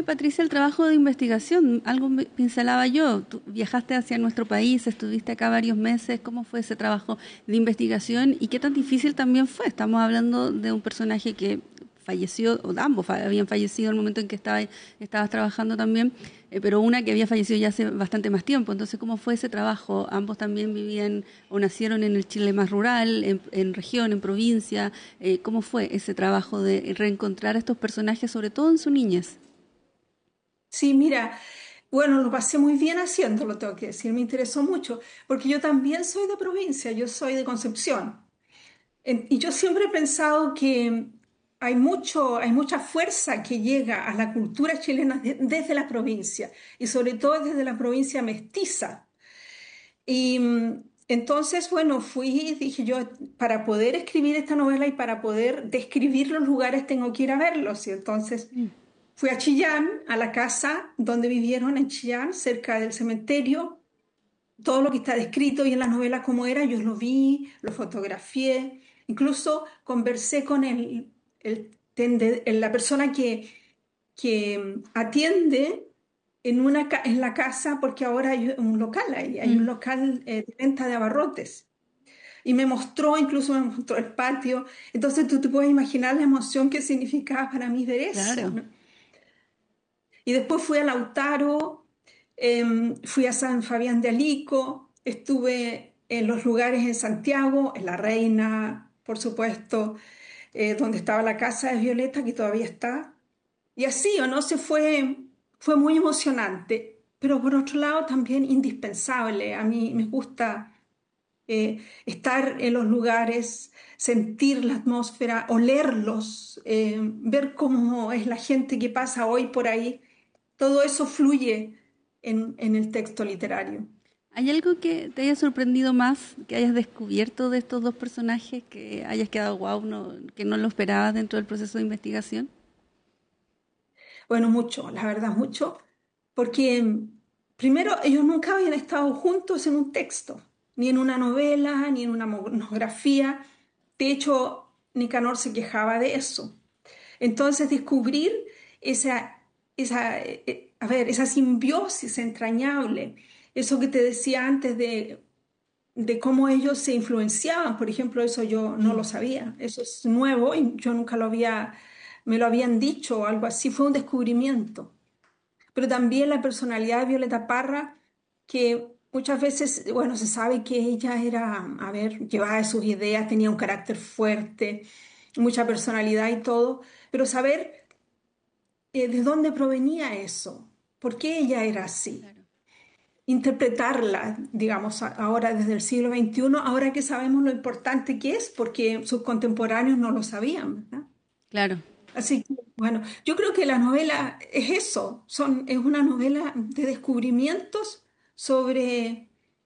fue, Patricia, el trabajo de investigación? Algo pincelaba yo. Tú viajaste hacia nuestro país, estuviste acá varios meses. ¿Cómo fue ese trabajo de investigación y qué tan difícil también fue? Estamos hablando de un personaje que falleció, o ambos habían fallecido en el momento en que estabas trabajando también, pero una que había fallecido ya hace bastante más tiempo. Entonces, ¿cómo fue ese trabajo? Ambos también vivían o nacieron en el Chile más rural, en región, en provincia. ¿Cómo fue ese trabajo de reencontrar a estos personajes, sobre todo en su niñez? Sí, mira, bueno, lo pasé muy bien haciéndolo, tengo que decir, me interesó mucho, porque yo también soy de provincia, yo soy de Concepción. Y yo siempre he pensado que hay mucha fuerza que llega a la cultura chilena desde la provincia, y sobre todo desde la provincia mestiza. Y entonces, bueno, dije yo, para poder escribir esta novela y para poder describir los lugares tengo que ir a verlos. Y entonces fui a Chillán, a la casa donde vivieron en Chillán, cerca del cementerio. Todo lo que está descrito y en las novelas como era, yo lo vi, lo fotografié, incluso conversé con la persona que atiende en la casa, porque ahora hay un local ahí, hay un Mm, local de venta de abarrotes. Y incluso me mostró el patio. Entonces tú te puedes imaginar la emoción que significaba para mí ver eso, claro. ¿no? Y después fui a Lautaro, fui a San Fabián de Alico, estuve en los lugares en Santiago, en La Reina, por supuesto, donde estaba la casa de Violeta, que todavía está. Y así, ¿o no? Fue muy emocionante, pero por otro lado también indispensable. A mí me gusta estar en los lugares, sentir la atmósfera, olerlos, ver cómo es la gente que pasa hoy por ahí. Todo eso fluye en el texto literario. ¿Hay algo que te haya sorprendido más, que hayas descubierto de estos dos personajes, que hayas quedado wow, que no lo esperabas dentro del proceso de investigación? Bueno, mucho, la verdad, mucho, porque primero ellos nunca habían estado juntos en un texto, ni en una novela, ni en una monografía. De hecho, Nicanor se quejaba de eso. Entonces, descubrir esa simbiosis entrañable, eso que te decía antes de cómo ellos se influenciaban, por ejemplo, eso yo no lo Mm. sabía, eso es nuevo y yo nunca me lo habían dicho o algo así, fue un descubrimiento. Pero también la personalidad de Violeta Parra, que muchas veces, bueno, se sabe que ella era, a ver, llevaba de sus ideas, tenía un carácter fuerte, mucha personalidad y todo, pero saber de dónde provenía eso, por qué ella era así, Claro. interpretarla, digamos, ahora desde el siglo XXI, ahora que sabemos lo importante que es, porque sus contemporáneos no lo sabían, ¿verdad? Claro. Así que, bueno, yo creo que la novela es eso, es una novela de descubrimientos sobre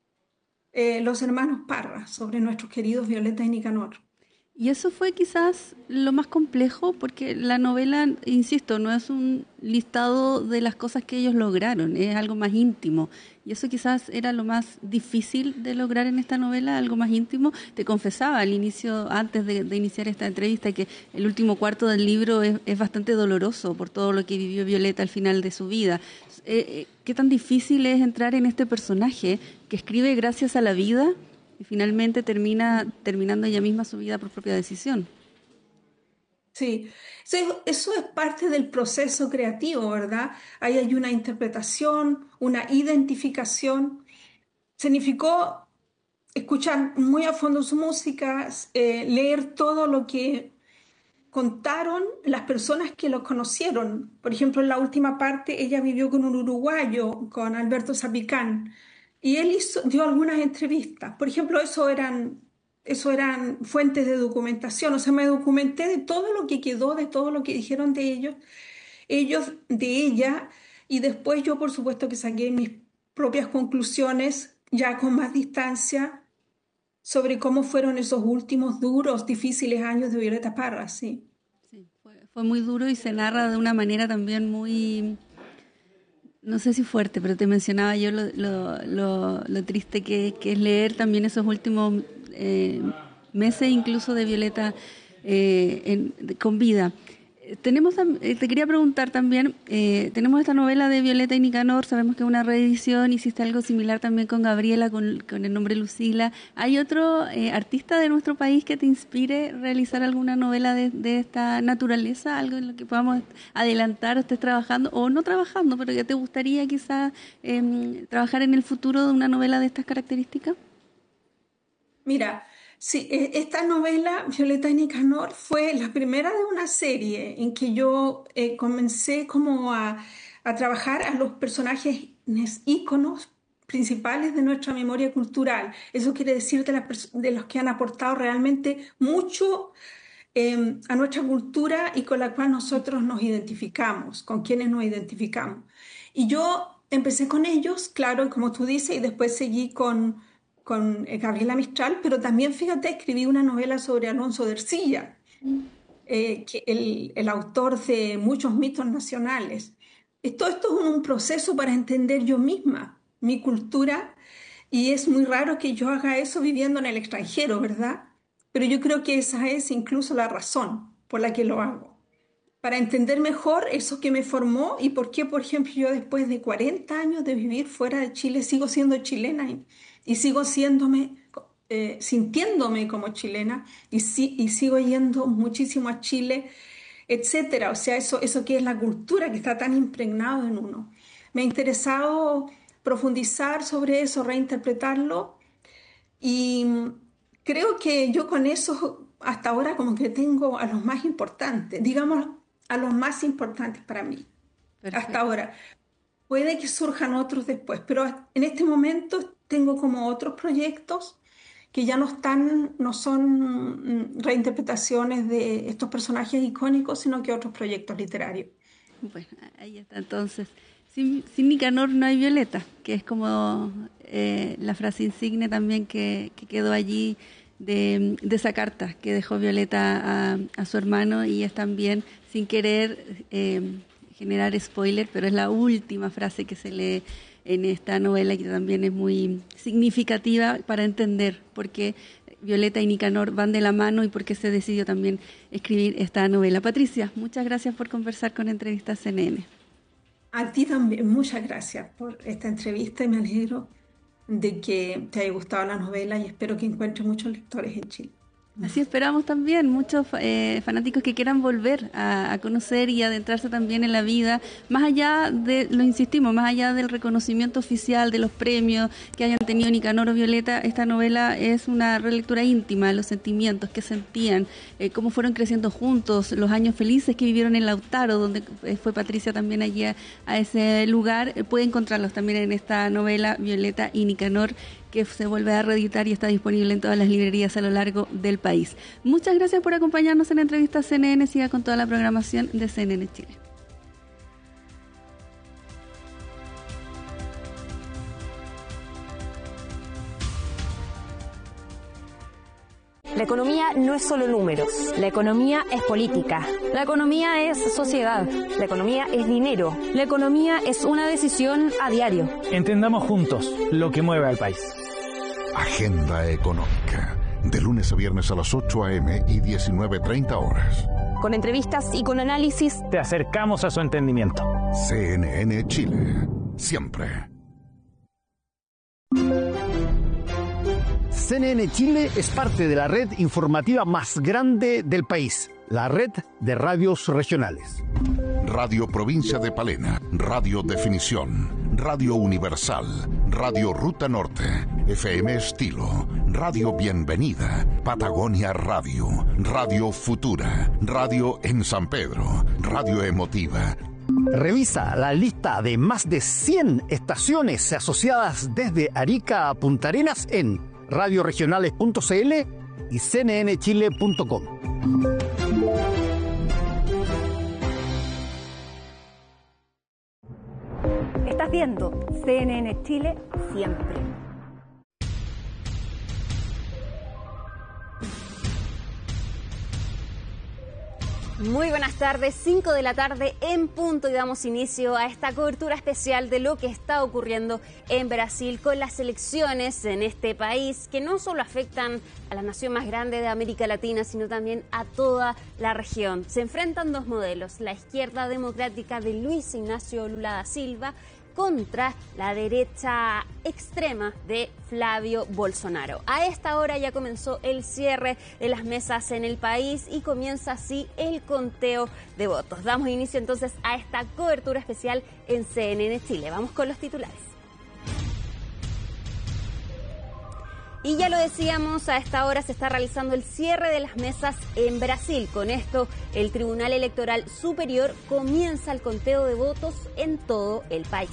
los hermanos Parra, sobre nuestros queridos Violeta y Nicanor. Y eso fue quizás lo más complejo, porque la novela, insisto, no es un listado de las cosas que ellos lograron, es algo más íntimo. Y eso quizás era lo más difícil de lograr en esta novela, algo más íntimo. Te confesaba al inicio, antes de iniciar esta entrevista, que el último cuarto del libro es bastante doloroso por todo lo que vivió Violeta al final de su vida. ¿Qué tan difícil es entrar en este personaje que escribe gracias a la vida y finalmente terminando ella misma su vida por propia decisión? Sí, eso es parte del proceso creativo, ¿verdad? Ahí hay una interpretación, una identificación. Significó escuchar muy a fondo su música, leer todo lo que contaron las personas que lo conocieron. Por ejemplo, en la última parte, ella vivió con un uruguayo, con Alberto Zapicán, y él dio algunas entrevistas. Por ejemplo, eso eran fuentes de documentación. O sea, me documenté de todo lo que quedó, de todo lo que dijeron de ellos de ella, y después yo, por supuesto, que saqué mis propias conclusiones, ya con más distancia, sobre cómo fueron esos últimos duros, difíciles años de Violeta Parra, sí. Sí, fue muy duro y se narra de una manera también muy, no sé si fuerte, pero te mencionaba yo lo triste que es leer también esos últimos meses incluso de Violeta con vida. Te quería preguntar también, tenemos esta novela de Violeta y Nicanor, sabemos que es una reedición, hiciste algo similar también con Gabriela, con el nombre Lucila. ¿Hay otro artista de nuestro país que te inspire a realizar alguna novela de esta naturaleza? ¿Algo en lo que podamos adelantar o estés trabajando, o no trabajando, pero que te gustaría quizás trabajar en el futuro de una novela de estas características? Mira, sí, esta novela, Violeta y Nicanor, fue la primera de una serie en que yo comencé como a trabajar a los personajes íconos principales de nuestra memoria cultural. Eso quiere decir de los que han aportado realmente mucho a nuestra cultura y con la cual nosotros nos identificamos, con quienes nos identificamos. Y yo empecé con ellos, claro, como tú dices, y después seguí con Gabriela Mistral, pero también, fíjate, escribí una novela sobre Alonso de Ercilla, el autor de muchos mitos nacionales. Todo esto es un proceso para entender yo misma, mi cultura, y es muy raro que yo haga eso viviendo en el extranjero, ¿verdad? Pero yo creo que esa es incluso la razón por la que lo hago. Para entender mejor eso que me formó y por qué, por ejemplo, yo después de 40 años de vivir fuera de Chile sigo siendo chilena y sigo sintiéndome como chilena y sigo yendo muchísimo a Chile, etcétera. O sea, eso que es la cultura que está tan impregnado en uno. Me ha interesado profundizar sobre eso, reinterpretarlo, y creo que yo con eso hasta ahora como que tengo a los más importantes, digamos, a los más importantes para mí. Perfecto. Hasta ahora. Puede que surjan otros después, pero en este momento tengo como otros proyectos que ya no son reinterpretaciones de estos personajes icónicos, sino que otros proyectos literarios. Bueno, ahí está entonces. Sin Nicanor no hay Violeta, que es como la frase insigne también que quedó allí de esa carta que dejó Violeta a su hermano, y es también, sin querer generar spoiler, pero es la última frase que se lee en esta novela, que también es muy significativa para entender por qué Violeta y Nicanor van de la mano y por qué se decidió también escribir esta novela. Patricia, muchas gracias por conversar con Entrevistas CNN. A ti también, muchas gracias por esta entrevista y me alegro de que te haya gustado la novela y espero que encuentres muchos lectores en Chile. Así esperamos también, muchos fanáticos que quieran volver a conocer y adentrarse también en la vida, más allá de, lo insistimos, más allá del reconocimiento oficial, de los premios que hayan tenido Nicanor o Violeta. Esta novela es una relectura íntima de los sentimientos que sentían, cómo fueron creciendo juntos, los años felices que vivieron en Lautaro, donde fue Patricia también allí a ese lugar. Puede encontrarlos también en esta novela, Violeta y Nicanor, que se vuelve a reeditar y está disponible en todas las librerías a lo largo del país. Muchas gracias por acompañarnos en Entrevistas CNN. Siga con toda la programación de CNN Chile. La economía no es solo números. La economía es política. La economía es sociedad. La economía es dinero. La economía es una decisión a diario. Entendamos juntos lo que mueve al país. Agenda Económica. De lunes a viernes a las 8 a.m. y 19:30 horas. Con entrevistas y con análisis. Te acercamos a su entendimiento. CNN Chile. Siempre. CNN Chile es parte de la red informativa más grande del país, la red de radios regionales. Radio Provincia de Palena, Radio Definición, Radio Universal, Radio Ruta Norte, FM Estilo, Radio Bienvenida, Patagonia Radio, Radio Futura, Radio en San Pedro, Radio Emotiva. Revisa la lista de más de 100 estaciones asociadas desde Arica a Punta Arenas en radioregionales.cl y cnnchile.com. Estás viendo CNN Chile siempre. Muy buenas tardes, 5 de la tarde en punto y damos inicio a esta cobertura especial de lo que está ocurriendo en Brasil con las elecciones en este país que no solo afectan a la nación más grande de América Latina, sino también a toda la región. Se enfrentan dos modelos, la izquierda democrática de Luiz Inácio Lula da Silva contra la derecha extrema de Flavio Bolsonaro. A esta hora ya comenzó el cierre de las mesas en el país y comienza así el conteo de votos. Damos inicio entonces a esta cobertura especial en CNN Chile. Vamos con los titulares. Y ya lo decíamos, a esta hora se está realizando el cierre de las mesas en Brasil. Con esto, el Tribunal Electoral Superior comienza el conteo de votos en todo el país.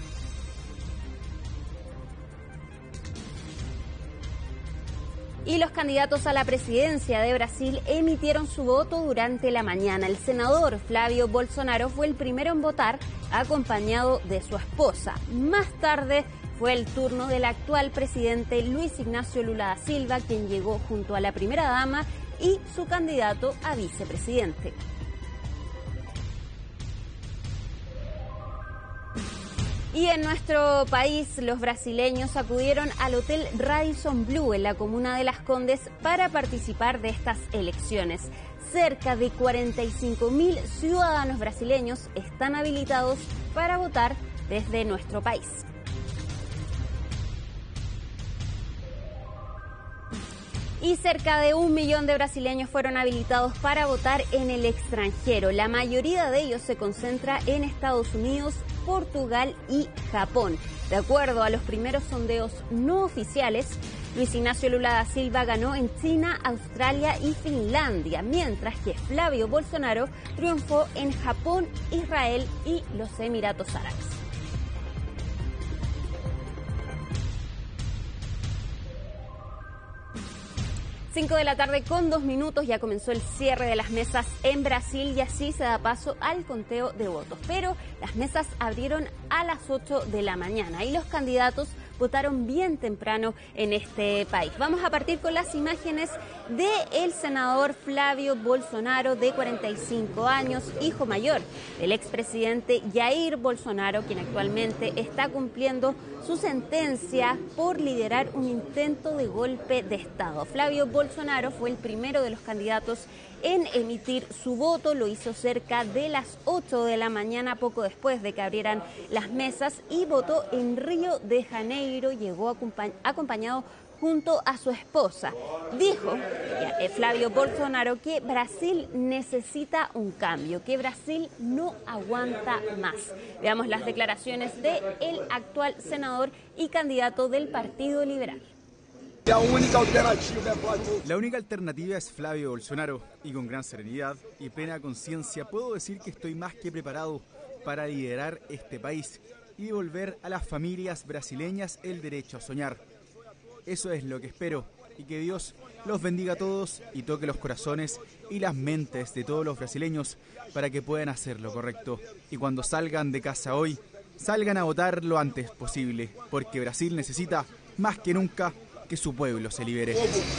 Y los candidatos a la presidencia de Brasil emitieron su voto durante la mañana. El senador Flavio Bolsonaro fue el primero en votar, acompañado de su esposa. Más tarde fue el turno del actual presidente Luiz Inácio Lula da Silva, quien llegó junto a la primera dama y su candidato a vicepresidente. Y en nuestro país, los brasileños acudieron al Hotel Radisson Blu en la comuna de Las Condes para participar de estas elecciones. Cerca de 45.000 ciudadanos brasileños están habilitados para votar desde nuestro país. Y cerca de 1 millón de brasileños fueron habilitados para votar en el extranjero. La mayoría de ellos se concentra en Estados Unidos, Portugal y Japón. De acuerdo a los primeros sondeos no oficiales, Luiz Inácio Lula da Silva ganó en China, Australia y Finlandia, mientras que Flavio Bolsonaro triunfó en Japón, Israel y los Emiratos Árabes. Cinco de la tarde con 2 minutos, ya comenzó el cierre de las mesas en Brasil y así se da paso al conteo de votos. Pero las mesas abrieron a las 8 de la mañana y los candidatos votaron bien temprano en este país. Vamos a partir con las imágenes del senador Flavio Bolsonaro, de 45 años, hijo mayor del expresidente Jair Bolsonaro, quien actualmente está cumpliendo su sentencia por liderar un intento de golpe de Estado. Flavio Bolsonaro fue el primero de los candidatos en emitir su voto, lo hizo cerca de las 8 de la mañana, poco después de que abrieran las mesas, y votó en Río de Janeiro, llegó acompañado junto a su esposa. Dijo Flavio Bolsonaro que Brasil necesita un cambio, que Brasil no aguanta más. Veamos las declaraciones del actual senador y candidato del Partido Liberal. La única alternativa es Flavio Bolsonaro, y con gran serenidad y plena conciencia puedo decir que estoy más que preparado para liderar este país y devolver a las familias brasileñas el derecho a soñar. Eso es lo que espero, y que Dios los bendiga a todos y toque los corazones y las mentes de todos los brasileños para que puedan hacer lo correcto. Y cuando salgan de casa hoy, salgan a votar lo antes posible, porque Brasil necesita más que nunca que su pueblo se libere.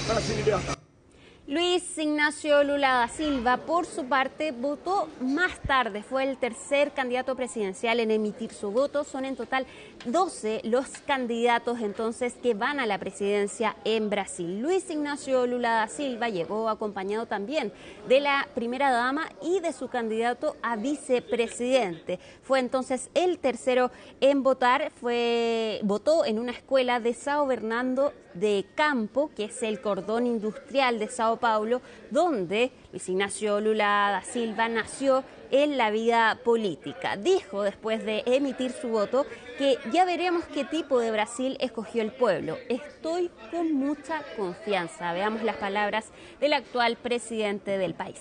Luiz Inácio Lula da Silva, por su parte, votó más tarde. Fue el tercer candidato presidencial en emitir su voto. Son en total 12 los candidatos entonces que van a la presidencia en Brasil. Luiz Inácio Lula da Silva llegó acompañado también de la primera dama y de su candidato a vicepresidente. Fue entonces el tercero en votar. Votó en una escuela de São Bernardo de Campo, que es el cordón industrial de Sao Paulo, donde Luiz Inácio Lula da Silva nació en la vida política. Dijo, después de emitir su voto, que ya veremos qué tipo de Brasil escogió el pueblo. Estoy con mucha confianza. Veamos las palabras del actual presidente del país.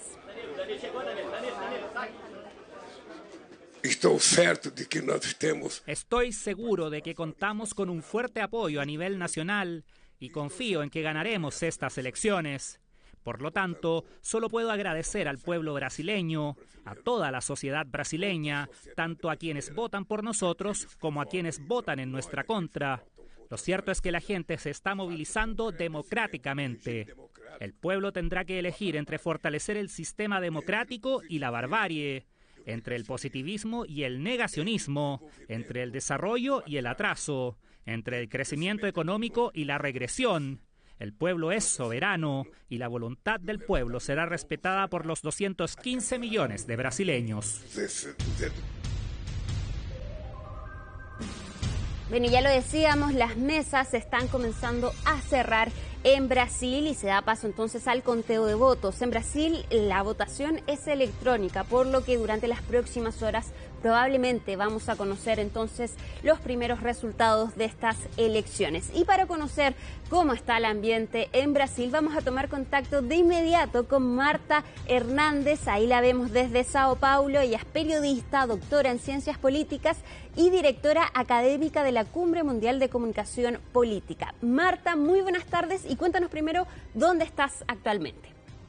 Estoy seguro de que contamos con un fuerte apoyo a nivel nacional y confío en que ganaremos estas elecciones. Por lo tanto, solo puedo agradecer al pueblo brasileño, a toda la sociedad brasileña, tanto a quienes votan por nosotros como a quienes votan en nuestra contra. Lo cierto es que la gente se está movilizando democráticamente. El pueblo tendrá que elegir entre fortalecer el sistema democrático y la barbarie, entre el positivismo y el negacionismo, entre el desarrollo y el atraso, entre el crecimiento económico y la regresión. El pueblo es soberano y la voluntad del pueblo será respetada por los 215 millones de brasileños. Bueno, ya lo decíamos, las mesas se están comenzando a cerrar en Brasil y se da paso entonces al conteo de votos. En Brasil la votación es electrónica, por lo que durante las próximas horas probablemente vamos a conocer entonces los primeros resultados de estas elecciones. Y para conocer cómo está el ambiente en Brasil, vamos a tomar contacto de inmediato con Marta Hernández. Ahí la vemos desde Sao Paulo. Ella es periodista, doctora en Ciencias Políticas y directora académica de la Cumbre Mundial de Comunicación Política. Marta, muy buenas tardes y cuéntanos primero dónde estás actualmente.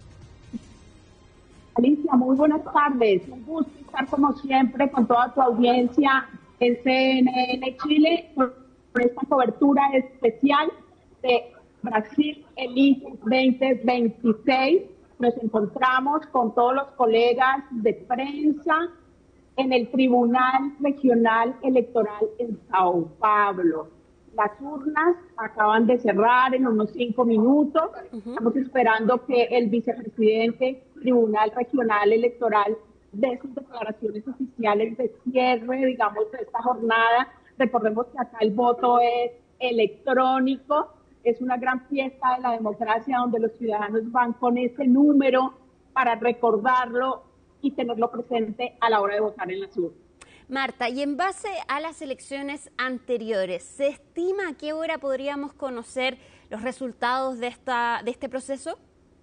Alicia, muy buenas tardes. Un gusto estar como siempre con toda tu audiencia en CNN Chile por esta cobertura especial de Brasil Elige 2026. Nos encontramos con todos los colegas de prensa en el Tribunal Regional Electoral en Sao Paulo. Las urnas acaban de cerrar en unos 5 minutos. Estamos esperando que el vicepresidente Tribunal Regional Electoral dé sus declaraciones oficiales de cierre, digamos, de esta jornada. Recordemos que acá el voto es electrónico. Es una gran fiesta de la democracia donde los ciudadanos van con ese número para recordarlo y tenerlo presente a la hora de votar en las urnas. Marta, y en base a las elecciones anteriores, ¿se estima a qué hora podríamos conocer los resultados de este proceso?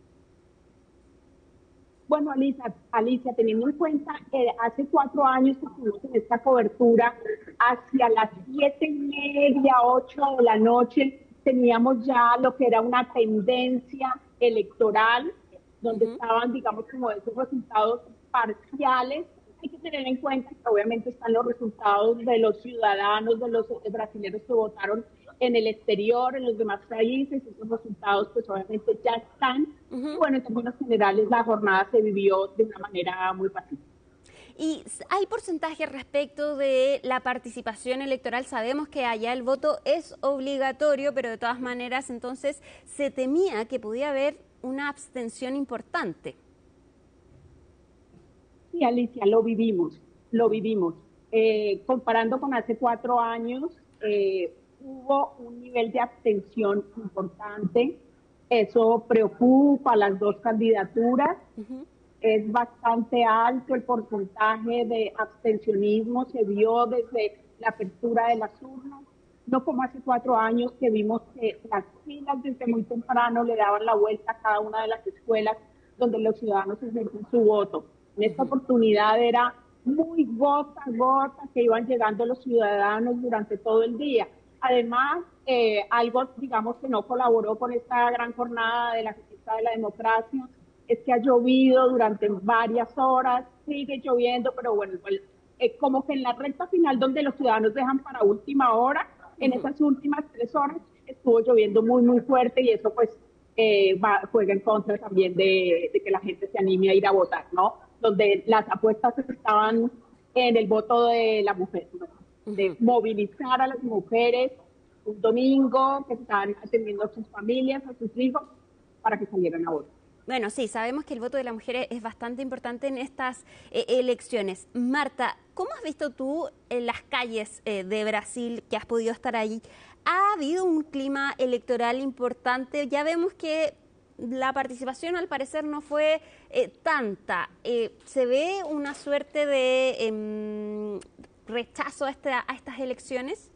Bueno, Alicia, teniendo en cuenta que hace 4 años que estuvimos en esta cobertura, hacia las 7:30, 8 de la noche, teníamos ya lo que era una tendencia electoral, donde estaban, digamos, como esos resultados parciales. Hay que tener en cuenta que obviamente están los resultados de los ciudadanos, de los brasileños que votaron en el exterior, en los demás países. Esos resultados pues obviamente ya están. Bueno, en términos generales la jornada se vivió de una manera muy pacífica. ¿Y hay porcentaje respecto de la participación electoral? Sabemos que allá el voto es obligatorio, pero de todas maneras entonces se temía que podía haber una abstención importante. Sí, Alicia, lo vivimos. Comparando con hace 4 años, hubo un nivel de abstención importante. Eso preocupa a las dos candidaturas. Es bastante alto el porcentaje de abstencionismo. Se vio desde la apertura de las urnas. No como hace 4 años que vimos que las filas desde muy temprano le daban la vuelta a cada una de las escuelas donde los ciudadanos ejercen su voto. En esta oportunidad era muy gota a gota que iban llegando los ciudadanos durante todo el día. Además, algo, digamos, que no colaboró con esta gran jornada de la fiesta de la democracia es que ha llovido durante varias horas, sigue lloviendo, pero bueno, como que en la recta final donde los ciudadanos dejan para última hora, en esas últimas 3 horas estuvo lloviendo muy, muy fuerte y eso pues juega en contra también de que la gente se anime a ir a votar, ¿no? Donde las apuestas estaban en el voto de la mujer, ¿no? De movilizar a las mujeres un domingo que están atendiendo a sus familias, a sus hijos, para que salieran a votar. Bueno, sí, sabemos que el voto de la mujer es bastante importante en estas elecciones. Marta, ¿cómo has visto tú en las calles de Brasil, que has podido estar ahí? ¿Ha habido un clima electoral importante? Ya vemos que la participación al parecer no fue tanta. ¿Se ve una suerte de rechazo a estas elecciones?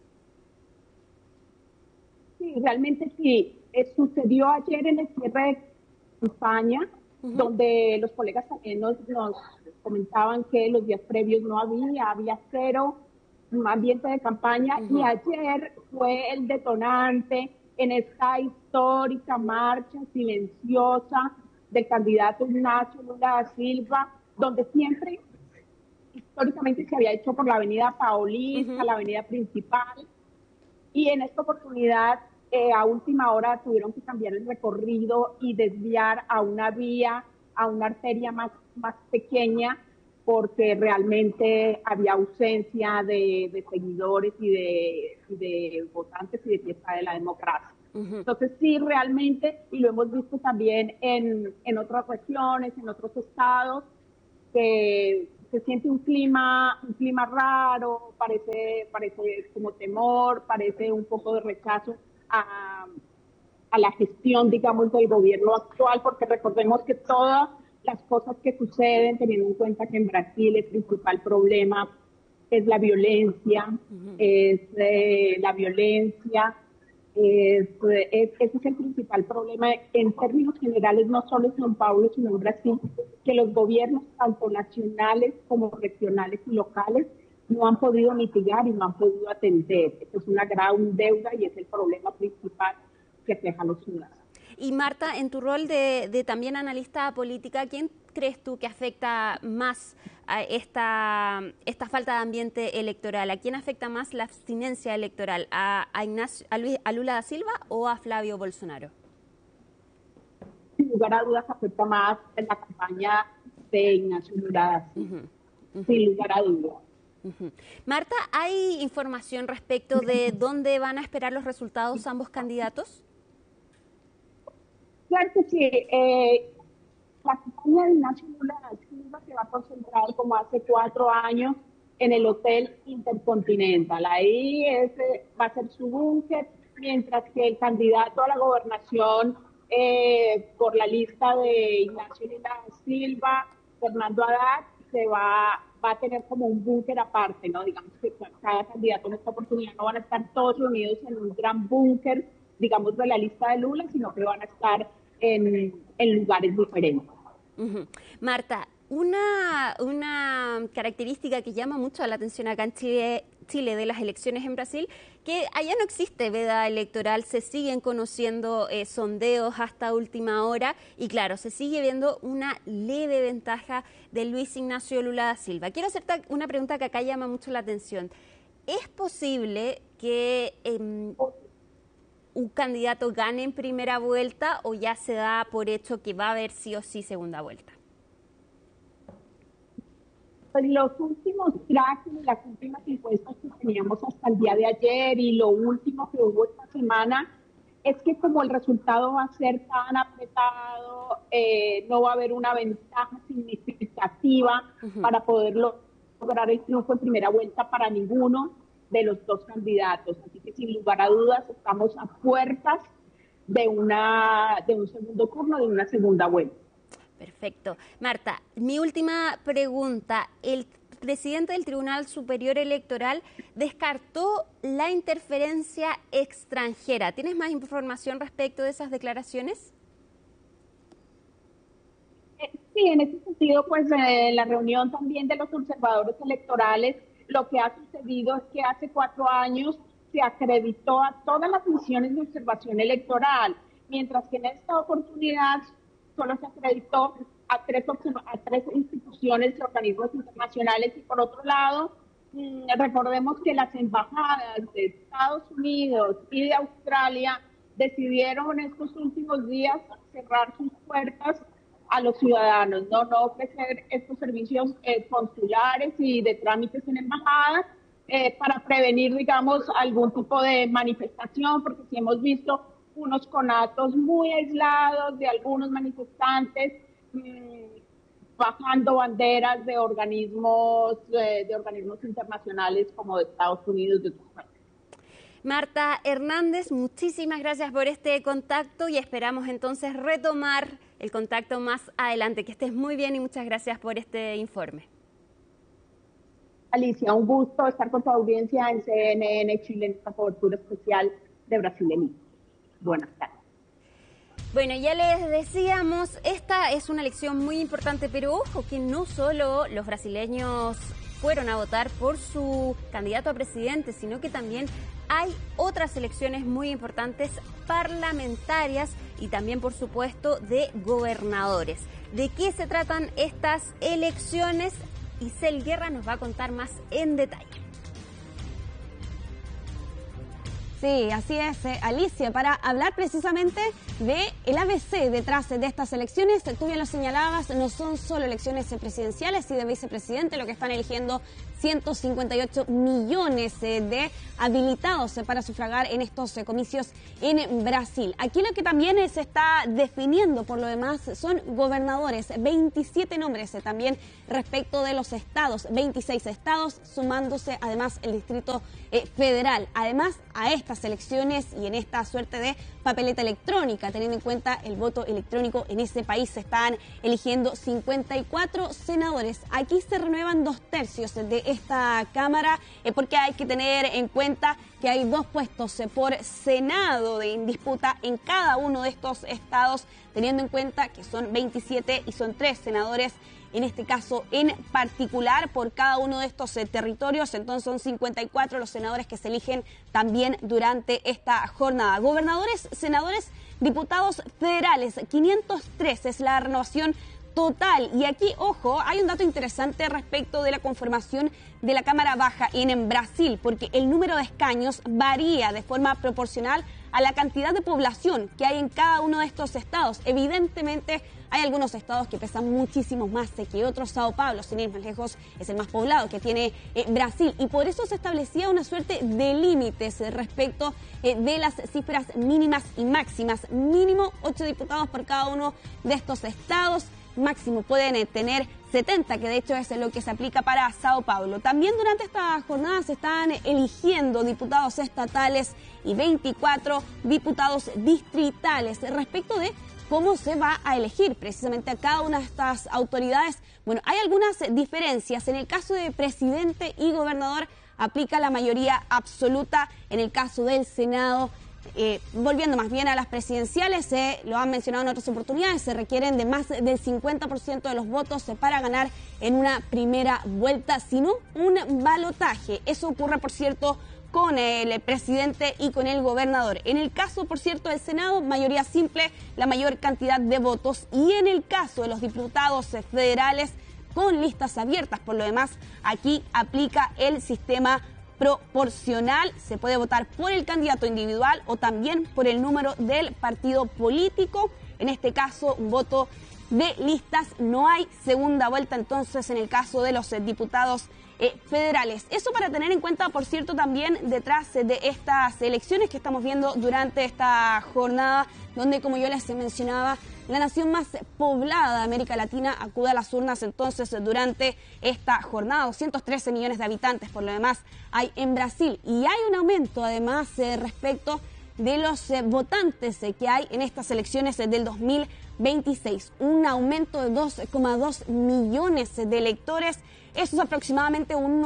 Sí, realmente sí. Sucedió ayer en el cierre de campaña, donde los colegas también nos comentaban que los días previos no había cero ambiente de campaña, y ayer fue el detonante en esta histórica marcha silenciosa del candidato Ignacio Lula da Silva, donde siempre históricamente se había hecho por la avenida Paulista, la avenida principal, Y en esta oportunidad, a última hora, tuvieron que cambiar el recorrido y desviar a una vía, a una arteria más pequeña, porque realmente había ausencia de seguidores y de votantes y de fiesta de la democracia. Entonces sí, realmente, y lo hemos visto también en otras regiones, en otros estados, que se siente un clima raro, parece como temor, parece un poco de rechazo a la gestión, digamos, del gobierno actual, porque recordemos que todas las cosas que suceden, teniendo en cuenta que en Brasil el principal problema es la violencia, ese es el principal problema en términos generales, no solo en São Paulo, sino en Brasil, que los gobiernos, tanto nacionales como regionales y locales, no han podido mitigar y no han podido atender. Esto es una gran deuda y es el problema principal que aqueja a los ciudadanos. Y Marta, en tu rol de también analista política, ¿quién crees tú que afecta más a esta falta de ambiente electoral? ¿A quién afecta más la abstinencia electoral? ¿A Lula da Silva o a Flavio Bolsonaro? Sin lugar a dudas afecta más en la campaña de Ignacio Lula da Silva. Sin lugar a dudas. Marta, ¿hay información respecto de dónde van a esperar los resultados ambos candidatos? Claro que sí. La campaña de Ignacio Lula da Silva se va a concentrar, como hace 4 años, en el Hotel Intercontinental. Ahí va a ser su búnker, mientras que el candidato a la gobernación por la lista de Ignacio Lula da Silva, Fernando Haddad, va a tener como un búnker aparte, ¿no? Digamos que cada candidato en esta oportunidad no van a estar todos reunidos en un gran búnker, digamos, de la lista de Lula, sino que van a estar en lugares diferentes. Marta, una característica que llama mucho la atención acá en Chile de las elecciones en Brasil, que allá no existe veda electoral, se siguen conociendo sondeos hasta última hora y claro, se sigue viendo una leve ventaja de Luis Ignacio Lula da Silva. Quiero hacerte una pregunta que acá llama mucho la atención. ¿Es posible que un candidato gane en primera vuelta o ya se da por hecho que va a haber sí o sí segunda vuelta? Pues los últimos tracking, las últimas encuestas que teníamos hasta el día de ayer y lo último que hubo esta semana es que como el resultado va a ser tan apretado, no va a haber una ventaja significativa para poder lograr el triunfo en primera vuelta para ninguno de los dos candidatos. Así que sin lugar a dudas estamos a puertas de un segundo turno, de una segunda vuelta. Perfecto. Marta, mi última pregunta. El presidente del Tribunal Superior Electoral descartó la interferencia extranjera. ¿Tienes más información respecto de esas declaraciones? Sí, en ese sentido, pues en la reunión también de los observadores electorales, lo que ha sucedido es que hace 4 años se acreditó a todas las misiones de observación electoral, mientras que en esta oportunidad solo se acreditó a tres instituciones y organismos internacionales y por otro lado, recordemos que las embajadas de Estados Unidos y de Australia decidieron estos últimos días cerrar sus puertas a los ciudadanos, no ofrecer estos servicios consulares y de trámites en embajadas para prevenir, digamos, algún tipo de manifestación, porque si hemos visto unos conatos muy aislados de algunos manifestantes bajando banderas de organismos internacionales como de Estados Unidos, de otros países. Marta Hernández, muchísimas gracias por este contacto y esperamos entonces retomar el contacto más adelante. Que estés muy bien y muchas gracias por este informe. Alicia, un gusto estar con tu audiencia en CNN Chile en esta cobertura especial de Brasil en Lima. Buenas tardes. Bueno, ya les decíamos, esta es una elección muy importante, pero ojo que no solo los brasileños fueron a votar por su candidato a presidente, sino que también hay otras elecciones muy importantes parlamentarias y también, por supuesto, de gobernadores. ¿De qué se tratan estas elecciones? Isel Guerra nos va a contar más en detalle. Sí, así es, Alicia, para hablar precisamente del ABC detrás de estas elecciones. Tú bien lo señalabas, no son solo elecciones presidenciales y de vicepresidente, lo que están eligiendo 158 millones de habilitados para sufragar en estos comicios en Brasil. Aquí lo que también se está definiendo por lo demás son gobernadores, 27 nombres también respecto de los estados, 26 estados, sumándose además el Distrito Federal. Además, a estas elecciones y en esta suerte de papeleta electrónica, teniendo en cuenta el voto electrónico en ese país, se están eligiendo 54 senadores. Aquí se renuevan 2/3 de esta Cámara, porque hay que tener en cuenta que hay 2 puestos por Senado en disputa en cada uno de estos estados, teniendo en cuenta que son 27 y son 3 senadores en este caso en particular por cada uno de estos territorios. Entonces son 54 los senadores que se eligen también durante esta jornada. Gobernadores, senadores, diputados federales, 503 es la renovación total. Y aquí, ojo, hay un dato interesante respecto de la conformación de la Cámara Baja en Brasil, porque el número de escaños varía de forma proporcional a la cantidad de población que hay en cada uno de estos estados. Evidentemente, hay algunos estados que pesan muchísimo más que otros. Sao Paulo, sin ir más lejos, es el más poblado que tiene Brasil. Y por eso se establecía una suerte de límites respecto de las cifras mínimas y máximas. Mínimo 8 diputados por cada uno de estos estados. Máximo pueden tener 70, que de hecho es lo que se aplica para Sao Paulo. También durante esta jornada se están eligiendo diputados estatales y 24 diputados distritales. Respecto de cómo se va a elegir precisamente a cada una de estas autoridades, bueno, hay algunas diferencias. En el caso de presidente y gobernador aplica la mayoría absoluta. En el caso del Senado, volviendo más bien a las presidenciales, lo han mencionado en otras oportunidades, se requieren de más del 50% de los votos para ganar en una primera vuelta, sino un balotaje. Eso ocurre, por cierto, con el presidente y con el gobernador. En el caso, por cierto, del Senado, mayoría simple, la mayor cantidad de votos. Y en el caso de los diputados federales, con listas abiertas. Por lo demás, aquí aplica el sistema proporcional. Se puede votar por el candidato individual o también por el número del partido político. En este caso, un voto de listas. No hay segunda vuelta, entonces, en el caso de los diputados federales. Eso para tener en cuenta, por cierto, también detrás de estas elecciones que estamos viendo durante esta jornada, donde, como yo les mencionaba, la nación más poblada de América Latina acude a las urnas entonces durante esta jornada. 213 millones de habitantes, por lo demás, hay en Brasil. Y hay un aumento, además, respecto de los votantes que hay en estas elecciones del 2026. Un aumento de 2,2 millones de electores. Eso es aproximadamente un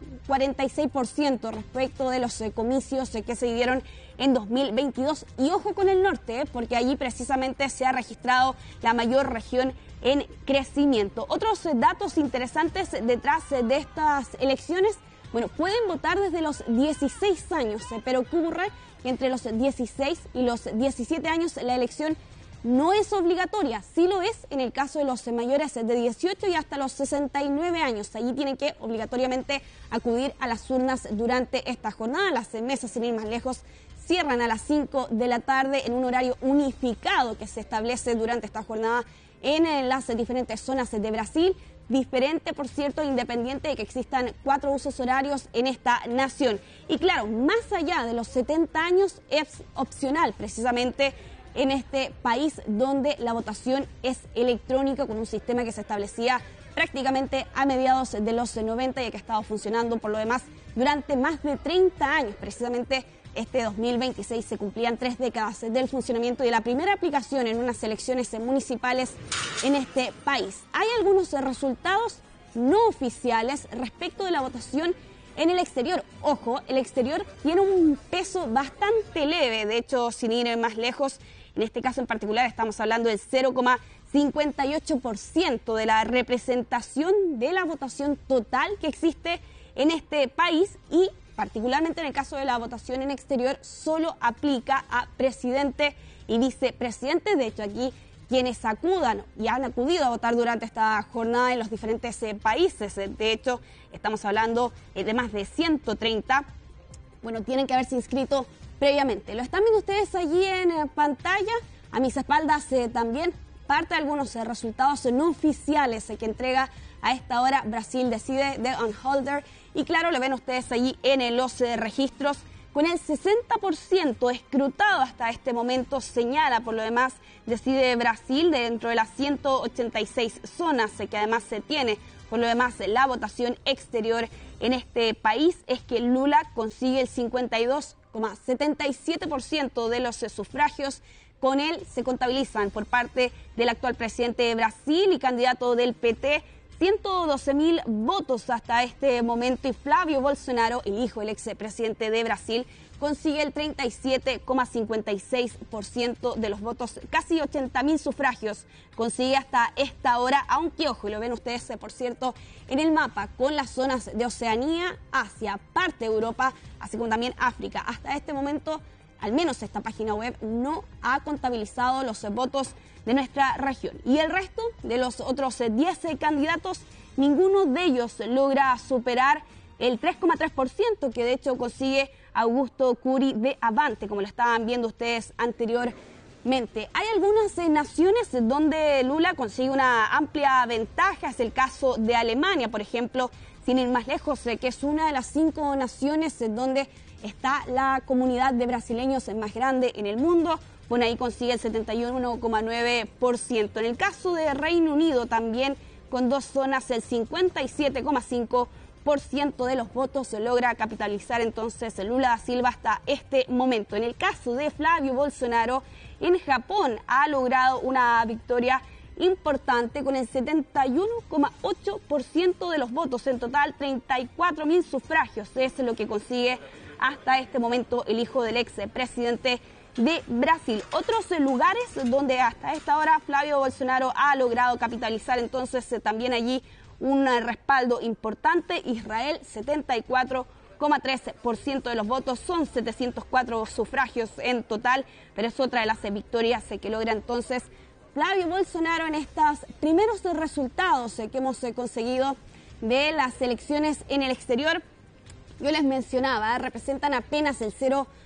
1,46% respecto de los comicios que se dieron en 2022. Y ojo con el norte, porque allí precisamente se ha registrado la mayor región en crecimiento. Otros datos interesantes detrás de estas elecciones, bueno, pueden votar desde los 16 años, pero ocurre que entre los 16 y los 17 años la elección no es obligatoria, sí lo es en el caso de los mayores de 18 y hasta los 69 años. Allí tienen que obligatoriamente acudir a las urnas durante esta jornada. Las mesas, sin ir más lejos, cierran a las 5 de la tarde en un horario unificado que se establece durante esta jornada en las diferentes zonas de Brasil. Diferente, por cierto, independiente de que existan 4 usos horarios en esta nación. Y claro, más allá de los 70 años es opcional precisamente en este país donde la votación es electrónica con un sistema que se establecía prácticamente a mediados de los 90 y que ha estado funcionando por lo demás durante más de 30 años. Precisamente este 2026 se cumplían 3 décadas del funcionamiento y de la primera aplicación en unas elecciones municipales en este país. Hay algunos resultados no oficiales respecto de la votación en el exterior. Ojo, el exterior tiene un peso bastante leve, de hecho, sin ir más lejos, en este caso en particular estamos hablando del 0,58% de la representación de la votación total que existe en este país y particularmente en el caso de la votación en exterior solo aplica a presidente y vicepresidente. De hecho, aquí quienes acudan y han acudido a votar durante esta jornada en los diferentes países, de hecho estamos hablando de más de 130, bueno, tienen que haberse inscrito previamente. Lo están viendo ustedes allí en pantalla, a mis espaldas también parte de algunos resultados no oficiales que entrega a esta hora Brasil Decide de Unholder, y claro, lo ven ustedes allí en los registros, con el 60% escrutado hasta este momento, señala por lo demás Decide Brasil dentro de las 186 zonas que además se tiene. Por lo demás, la votación exterior en este país es que Lula consigue el 52,77% de los sufragios. Con él se contabilizan por parte del actual presidente de Brasil y candidato del PT 112.000 votos hasta este momento, y Flavio Bolsonaro, el hijo del expresidente de Brasil, consigue el 37,56% de los votos, casi 80.000 sufragios consigue hasta esta hora, aunque ojo, y lo ven ustedes por cierto en el mapa, con las zonas de Oceanía, Asia, parte de Europa, así como también África. Hasta este momento, al menos esta página web no ha contabilizado los votos de nuestra región. Y el resto de los otros 10 candidatos, ninguno de ellos logra superar el 3,3% que de hecho consigue Augusto Curi de Avante, como lo estaban viendo ustedes anteriormente. Hay algunas naciones donde Lula consigue una amplia ventaja, es el caso de Alemania, por ejemplo, sin ir más lejos, que es una de las 5 naciones donde está la comunidad de brasileños más grande en el mundo. Bueno, ahí consigue el 71,9%. En el caso de Reino Unido también, con 2 zonas, el 57,5% de los votos se logra capitalizar entonces Lula da Silva hasta este momento. En el caso de Flavio Bolsonaro, en Japón ha logrado una victoria importante con el 71,8% de los votos. En total, 34.000 sufragios es lo que consigue hasta este momento el hijo del expresidente de Brasil. Otros lugares donde hasta esta hora Flavio Bolsonaro ha logrado capitalizar entonces también allí un respaldo importante. Israel, 74,3% de los votos, son 704 sufragios en total, pero es otra de las victorias que logra entonces Flavio Bolsonaro en estos primeros resultados que hemos conseguido de las elecciones en el exterior. Yo les mencionaba, representan apenas el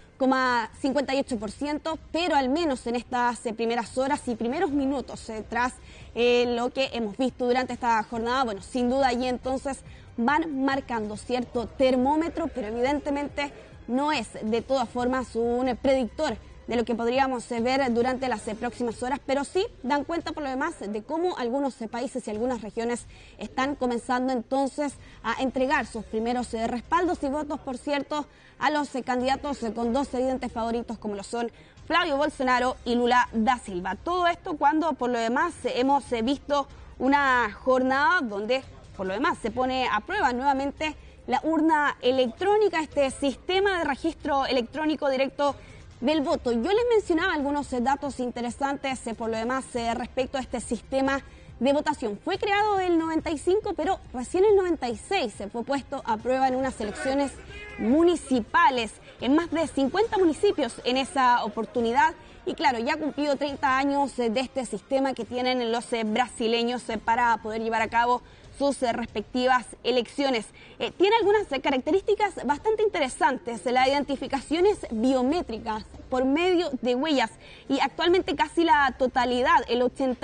0,58%, pero al menos en estas primeras horas y primeros minutos tras lo que hemos visto durante esta jornada, bueno, sin duda allí entonces van marcando cierto termómetro, pero evidentemente no es de todas formas un predictor de lo que podríamos ver durante las próximas horas, pero sí dan cuenta por lo demás de cómo algunos países y algunas regiones están comenzando entonces a entregar sus primeros respaldos y votos, por cierto, a los candidatos con 2 evidentes favoritos como lo son Flavio Bolsonaro y Lula da Silva. Todo esto cuando por lo demás hemos visto una jornada donde por lo demás se pone a prueba nuevamente la urna electrónica, este sistema de registro electrónico directo del voto. Yo les mencionaba algunos datos interesantes por lo demás respecto a este sistema de votación. Fue creado en el 95, pero recién en el 96 se fue puesto a prueba en unas elecciones municipales en más de 50 municipios en esa oportunidad. Y claro, ya ha cumplido 30 años de este sistema que tienen los brasileños para poder llevar a cabo sus respectivas elecciones. Tiene algunas características bastante interesantes, las identificaciones biométricas por medio de huellas, y actualmente casi la totalidad, el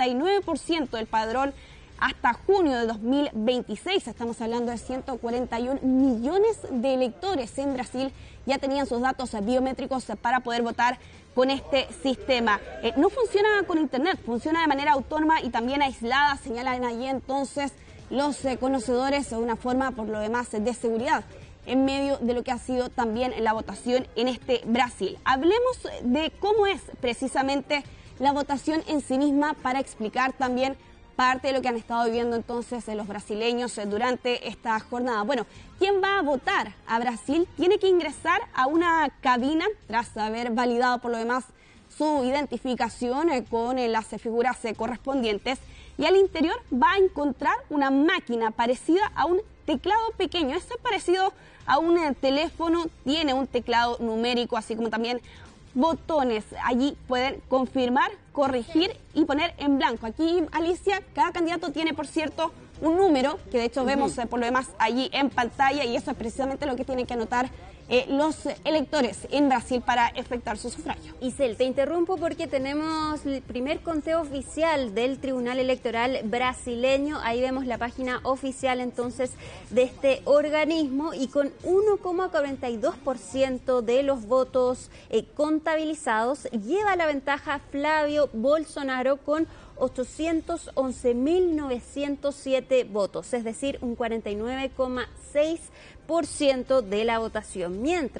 89% del padrón hasta junio de 2026, estamos hablando de 141 millones de electores en Brasil, ya tenían sus datos biométricos para poder votar con este sistema. No funciona con internet, funciona de manera autónoma y también aislada, señalan allí entonces los conocedores, de una forma por lo demás de seguridad en medio de lo que ha sido también la votación en este Brasil. Hablemos de cómo es precisamente la votación en sí misma para explicar también parte de lo que han estado viviendo entonces los brasileños durante esta jornada. Bueno, ¿quién va a votar a Brasil? Tiene que ingresar a una cabina tras haber validado por lo demás su identificación con las figuras correspondientes, y al interior va a encontrar una máquina parecida a un teclado pequeño. Esto es parecido a un teléfono, tiene un teclado numérico, así como también botones. Allí pueden confirmar, corregir y poner en blanco. Aquí, Alicia, cada candidato tiene, por cierto, un número, que de hecho vemos por lo demás allí en pantalla, y eso es precisamente lo que tienen que anotar los electores en Brasil para efectuar su sufragio. Isel, te interrumpo porque tenemos el primer conteo oficial del Tribunal Electoral brasileño. Ahí vemos la página oficial entonces de este organismo y con 1,42% de los votos contabilizados lleva la ventaja Flavio Bolsonaro con 811.907 votos, es decir, un 49,6% de la votación. Mientras